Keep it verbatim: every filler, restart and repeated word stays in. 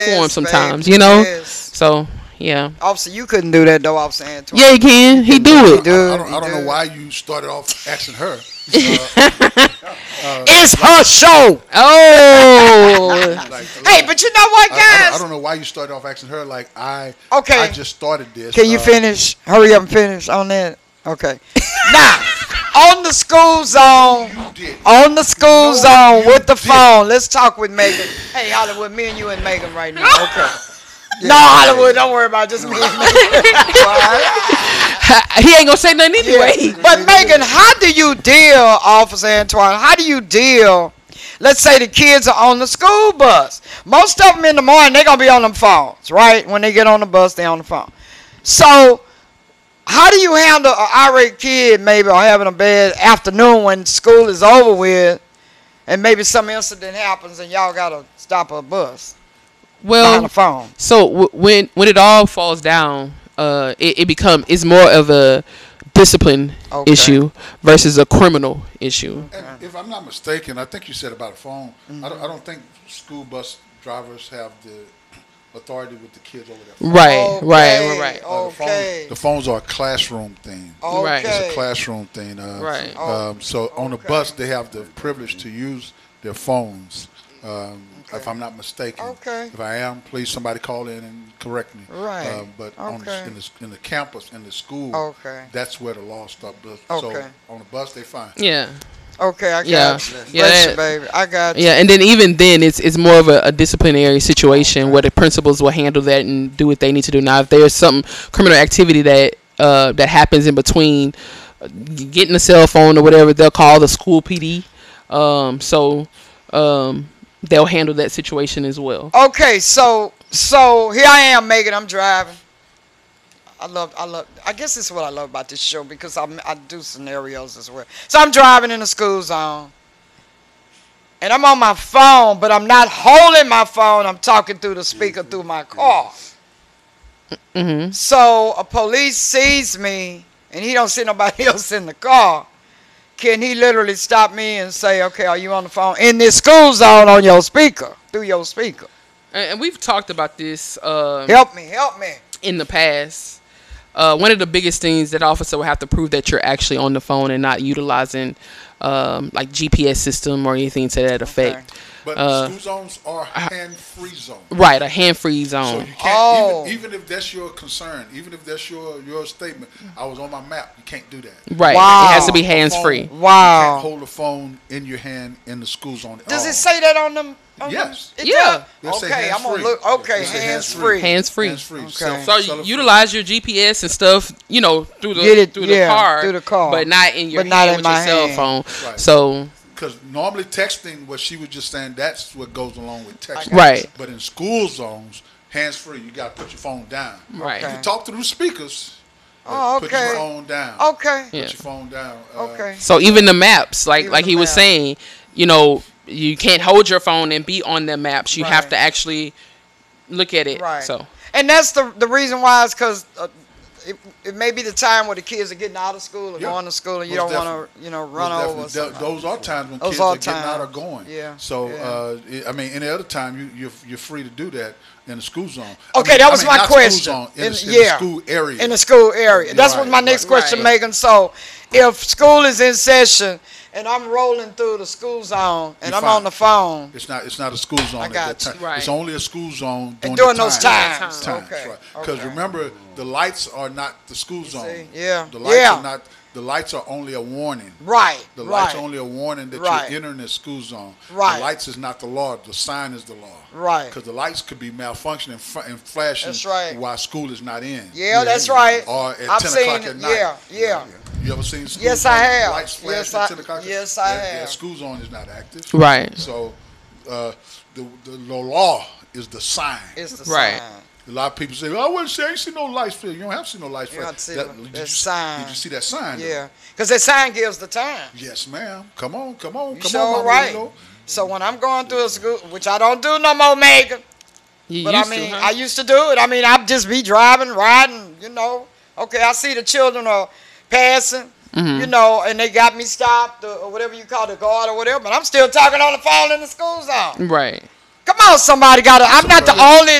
form Yes, sometimes, baby. you know. Yes. So yeah, Officer, you couldn't do that though, Officer Antoine. yeah, he can. He do He it. do. I, I don't, He I don't do. know why you started off asking her. It's her show. Oh, Like, Hey, but you know what, I, I, don't, I guys? don't know why you started off asking her. Like I, Okay. I just started this. Can you uh, finish? Hurry up and finish on that. Okay. Now, on the school zone, did. on the school No, zone you with the did. phone. Let's talk with Megan. Hey, Hollywood, me and you and Megan right now. Okay. No, Hollywood, don't worry about it. Just me and Megan. he ain't gonna say nothing anyway. Yeah. But Megan, how do you deal, Officer Antoine? How do you deal? Let's say the kids are on the school bus. Most of them in the morning, they're going to be on them phones, right? When they get on the bus, they're on the phone. So how do you handle an irate kid maybe or having a bad afternoon when school is over with and maybe some incident happens and y'all got to stop a bus behind Well, the phone? so w- when when it all falls down, uh, it, it become it's more of a discipline Okay. issue versus a criminal issue. And if I'm not mistaken, I think you said about a phone. Mm-hmm. I, don't, I don't think school bus drivers have the authority with the kids over there. Right, Okay, right, right, right. Uh, the, phone- Okay. the phones are a classroom thing. Right. Okay. It's a classroom thing. Uh, Right. Um, so on the Okay. bus, they have the privilege to use their phones. Um, If I'm not mistaken. Okay. If I am, please somebody call in and correct me. Right. Um, but on the, Okay. in the in the campus in the school, Okay. that's where the law stops. Okay. So on the bus, they fine. Yeah, Okay, I got Yeah. you. Yeah, Bless you, that- baby. I got you. yeah, and then even then, it's it's more of a, a disciplinary situation where the principals will handle that and do what they need to do. Now, if there's some criminal activity that uh, that happens in between uh, getting a cell phone or whatever, they'll call the school P D. Um, so um, they'll handle that situation as well. Okay, so so here I am, Megan. I'm driving. I love, I love. I guess this is what I love about this show because I I do scenarios as well. So I'm driving in the school zone, and I'm on my phone, but I'm not holding my phone. I'm talking through the speaker through my car. Mm-hmm. So a police sees me, and he don't see nobody else in the car. Can he literally stop me and say, "Okay, are you on the phone in this school zone on your speaker through your speaker?" And, and we've talked about this um, Help me, help me. in the past. Uh, one of the biggest things that officer will have to prove that you're actually on the phone and not utilizing um, like G P S system or anything to that effect. But Uh, school zones are hand-free zones. Right, a hand-free So zone. you can't Oh. even, even if that's your concern, even if that's your your statement. I was on my map. You can't do that. Right, Wow. it has to be A hands-free. phone, Wow. You can't hold the phone in your hand in the school zone. At Does all. it say that on them? On Yes. Them? It Yeah. They'll say Okay, I'm gonna hands-free. look. Okay, They'll say hands hands-free. free. Hands-free. Hands-free. Okay. Cell- So cell you phone. utilize your G P S and stuff, you know, through the Get it- through yeah, the car, through the car. but not in your But not hand in with my your cell hand. phone. Right. So Because normally texting, what she was just saying, that's what goes along with texting. Right. But in school zones, hands free, you got to put your phone down. Right. You can talk through the speakers. but Oh, Put your okay. phone down. Okay. Yeah. Put your phone down. Uh, Okay. so even the maps, like Even like the he was maps. saying, you know, you can't hold your phone and be on the maps. You have Right. to actually look at it. Right. So And that's the the reason why is because uh, it, it may be the time where the kids are getting out of school or Yeah. going to school, and you Most don't want to, you know, run Most over. Or definitely. Th- something. Those are times when Those kids are are getting out or times. going. Yeah. So, Yeah. uh, it- I mean, any other time you you're, you're free to do that in the school zone. Okay, I mean, that I was mean, my not school question. zone, in, In- the, in yeah. the school area. In the school area. That's what Right, my next right. question, Right. Megan. So, if school is in session and I'm rolling through the school zone and You're I'm fine. on the phone, It's not. It's not a school zone I at got that you. time. Right. It's only a school zone during, and during the those time. times, Times, okay, right? Because okay. remember, the lights are not the school zone. see? Yeah. The lights Yeah. are not. The lights are only a warning. Right, The right, lights are only a warning that Right. you're entering the school zone. Right. The lights is not the law. The sign is the law. right. Because the lights could be malfunctioning and, fl- and flashing That's right. while school is not in. Yeah, that's right. Or at I've ten seen o'clock it, at night. yeah, yeah. You ever seen school Yes, zone I have. lights flashing Yes, at I- ten o'clock? yes, I that, have. That school zone is not active. right. So uh, the, the the law is the sign. It's the Right. sign. A lot of people say, "Oh, I wouldn't say I ain't see no lights flare." You don't have to see no lights You flare. have to see That- the- did that you, sign. Did you see that sign? though? Yeah, because that sign gives the time. Yes, ma'am. Come on, come on, You come sure on, mama. right. You know. So when I'm going through a school, which I don't do no more, Megan, You but used I mean, to, huh? I used to do it. I mean, I'd just be driving, riding, you know. Okay, I see the children are passing, Mm-hmm. you know, and they got me stopped or, or whatever you call the guard or whatever, but I'm still talking on the phone in the school zone. right. Come on, somebody got to. I'm not the only